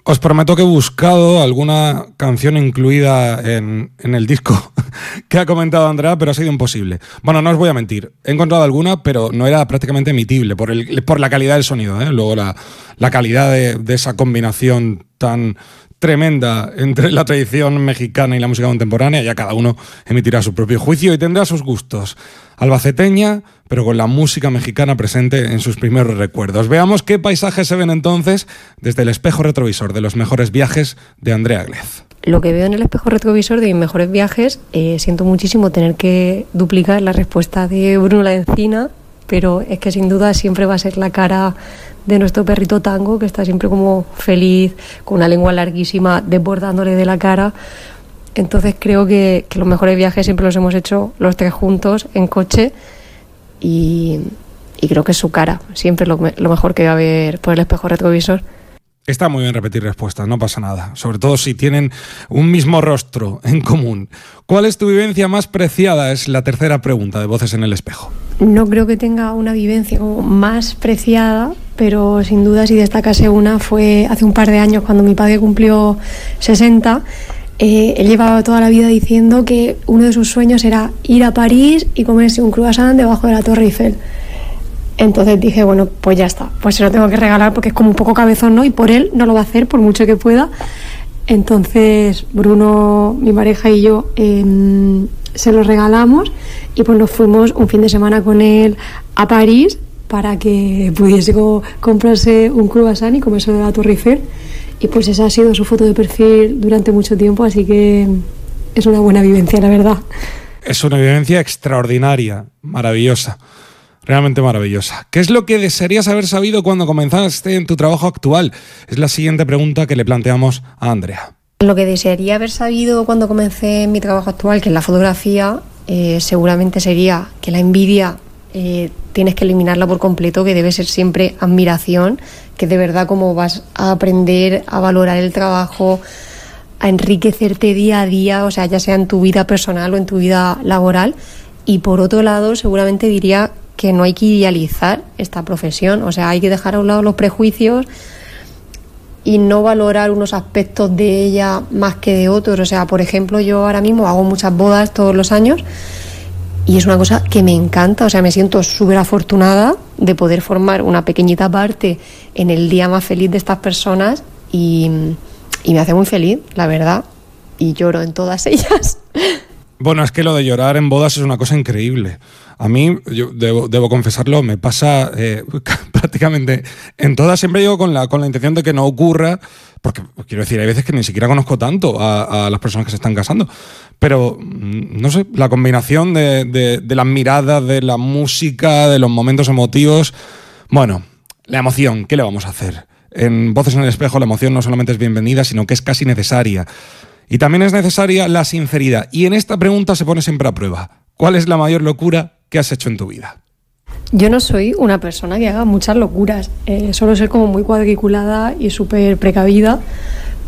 Os prometo que he buscado alguna canción incluida en el disco que ha comentado Andrea, pero ha sido imposible. Bueno, no os voy a mentir. He encontrado alguna, pero no era prácticamente emitible por la calidad del sonido, ¿eh? Luego la calidad de esa combinación tan tremenda entre la tradición mexicana y la música contemporánea. Ya cada uno emitirá su propio juicio y tendrá sus gustos. Albaceteña, pero con la música mexicana presente en sus primeros recuerdos. Veamos qué paisajes se ven entonces desde el espejo retrovisor de los mejores viajes de Andrea Glez. Lo que veo en el espejo retrovisor de mis mejores viajes, siento muchísimo tener que duplicar la respuesta de Bruno La Encina, pero es que sin duda siempre va a ser la cara de nuestro perrito Tango, que está siempre como feliz, con una lengua larguísima desbordándole de la cara. Entonces creo que los mejores viajes siempre los hemos hecho los tres juntos en coche y creo que es su cara, siempre lo mejor que va a ver por el espejo retrovisor. Está muy bien repetir respuestas, no pasa nada, sobre todo si tienen un mismo rostro en común. ¿Cuál es tu vivencia más preciada? Es la tercera pregunta de Voces en el Espejo. No creo que tenga una vivencia como más preciada, pero sin duda si destacase una fue hace un par de años cuando mi padre cumplió 60. Él llevaba toda la vida diciendo que uno de sus sueños era ir a París y comerse un croissant debajo de la Torre Eiffel. Entonces dije, bueno, pues ya está, pues se lo tengo que regalar porque es como un poco cabezón, ¿no? Y por él no lo va a hacer, por mucho que pueda. Entonces Bruno, mi pareja y yo se lo regalamos y pues nos fuimos un fin de semana con él a París para que pudiese comprarse un croissant y comerse de la Torre Eiffel. Y pues esa ha sido su foto de perfil durante mucho tiempo, así que es una buena vivencia, la verdad. Es una vivencia extraordinaria, maravillosa. Realmente maravillosa. ¿Qué es lo que desearías haber sabido cuando comenzaste en tu trabajo actual? Es la siguiente pregunta que le planteamos a Andrea. Lo que desearía haber sabido cuando comencé mi trabajo actual, que es la fotografía, seguramente sería que la envidia tienes que eliminarla por completo, que debe ser siempre admiración, que de verdad como vas a aprender a valorar el trabajo, a enriquecerte día a día, o sea, ya sea en tu vida personal o en tu vida laboral. Y por otro lado, seguramente diría que no hay que idealizar esta profesión, o sea, hay que dejar a un lado los prejuicios y no valorar unos aspectos de ella más que de otros. O sea, por ejemplo, yo ahora mismo hago muchas bodas todos los años y es una cosa que me encanta, o sea, me siento súper afortunada de poder formar una pequeñita parte en el día más feliz de estas personas y me hace muy feliz, la verdad, y lloro en todas ellas. Bueno, es que lo de llorar en bodas es una cosa increíble. A mí, yo debo confesarlo, me pasa prácticamente en todas. Siempre llego con la intención de que no ocurra, porque quiero decir, hay veces que ni siquiera conozco tanto a las personas que se están casando. Pero, no sé, la combinación de las miradas, de la música, de los momentos emotivos. Bueno, la emoción, ¿qué le vamos a hacer? En Voces en el Espejo la emoción no solamente es bienvenida, sino que es casi necesaria. Y también es necesaria la sinceridad. Y en esta pregunta se pone siempre a prueba. ¿Cuál es la mayor locura que has hecho en tu vida? Yo no soy una persona que haga muchas locuras. Suelo ser como muy cuadriculada y súper precavida.